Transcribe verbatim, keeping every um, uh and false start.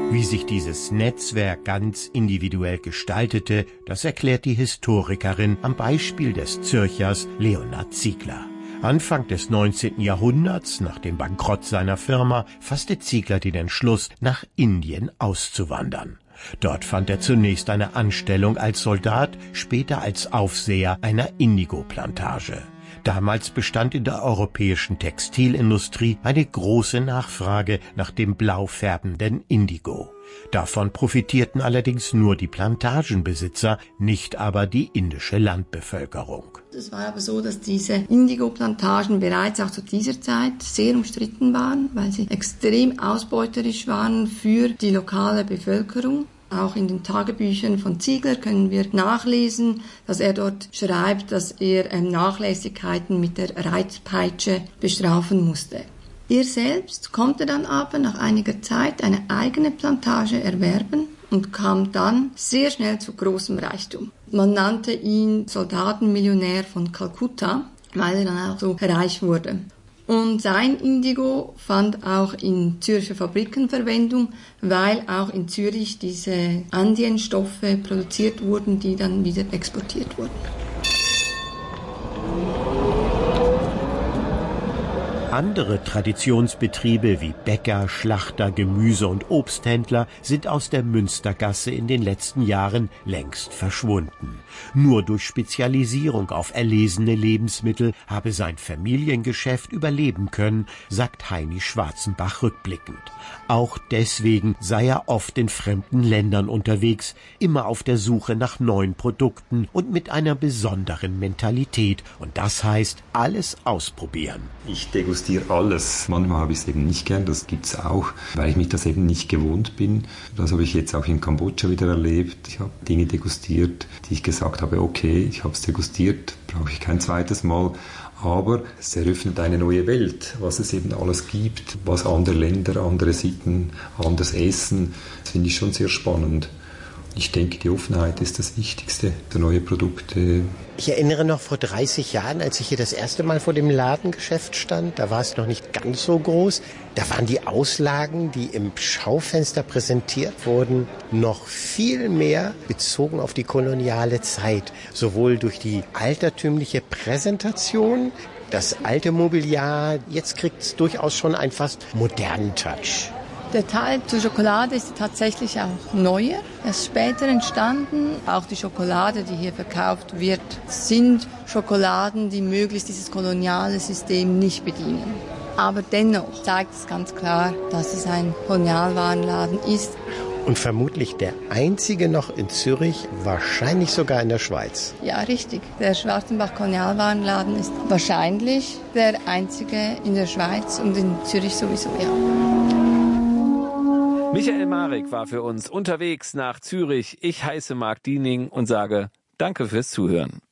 Wie sich dieses Netzwerk ganz individuell gestaltete, das erklärt die Historikerin am Beispiel des Zürchers Leonhard Ziegler. Anfang des neunzehnten Jahrhunderts, nach dem Bankrott seiner Firma, fasste Ziegler den Entschluss, nach Indien auszuwandern. Dort fand er zunächst eine Anstellung als Soldat, später als Aufseher einer Indigo-Plantage. Damals bestand in der europäischen Textilindustrie eine große Nachfrage nach dem blau färbenden Indigo. Davon profitierten allerdings nur die Plantagenbesitzer, nicht aber die indische Landbevölkerung. Es war aber so, dass diese Indigo-Plantagen bereits auch zu dieser Zeit sehr umstritten waren, weil sie extrem ausbeuterisch waren für die lokale Bevölkerung. Auch in den Tagebüchern von Ziegler können wir nachlesen, dass er dort schreibt, dass er ähm, Nachlässigkeiten mit der Reitpeitsche bestrafen musste. Er selbst konnte dann aber nach einiger Zeit eine eigene Plantage erwerben und kam dann sehr schnell zu großem Reichtum. Man nannte ihn Soldatenmillionär von Kalkutta, weil er dann auch so reich wurde. Und sein Indigo fand auch in Zürcher Fabriken Verwendung, weil auch in Zürich diese Andienstoffe produziert wurden, die dann wieder exportiert wurden. Andere Traditionsbetriebe wie Bäcker, Schlachter, Gemüse- und Obsthändler sind aus der Münstergasse in den letzten Jahren längst verschwunden. Nur durch Spezialisierung auf erlesene Lebensmittel habe sein Familiengeschäft überleben können, sagt Heini Schwarzenbach rückblickend. Auch deswegen sei er oft in fremden Ländern unterwegs, immer auf der Suche nach neuen Produkten und mit einer besonderen Mentalität. Und das heißt, alles ausprobieren. Ich degustiere alles. Manchmal habe ich es eben nicht gern, das gibt's auch, weil ich mich das eben nicht gewohnt bin. Das habe ich jetzt auch in Kambodscha wieder erlebt. Ich habe Dinge degustiert, die ich gesagt habe, okay, ich habe es degustiert, brauche ich kein zweites Mal. Aber es eröffnet eine neue Welt, was es eben alles gibt, was andere Länder, andere Sitten, anderes Essen. Das finde ich schon sehr spannend. Ich denke, die Offenheit ist das Wichtigste für neue Produkte. Ich erinnere noch vor dreißig Jahren, als ich hier das erste Mal vor dem Ladengeschäft stand, da war es noch nicht ganz so groß. Da waren die Auslagen, die im Schaufenster präsentiert wurden, noch viel mehr bezogen auf die koloniale Zeit. Sowohl durch die altertümliche Präsentation, das alte Mobiliar, jetzt kriegt es durchaus schon einen fast modernen Touch. Der Teil zur Schokolade ist tatsächlich auch neuer. Er ist später entstanden. Auch die Schokolade, die hier verkauft wird, sind Schokoladen, die möglichst dieses koloniale System nicht bedienen. Aber dennoch zeigt es ganz klar, dass es ein Kolonialwarenladen ist. Und vermutlich der einzige noch in Zürich, wahrscheinlich sogar in der Schweiz. Ja, richtig. Der Schwarzenbach Kolonialwarenladen ist wahrscheinlich der einzige in der Schweiz und in Zürich sowieso, ja. Michael Marek war für uns unterwegs nach Zürich. Ich heiße Marc Diening und sage Danke fürs Zuhören.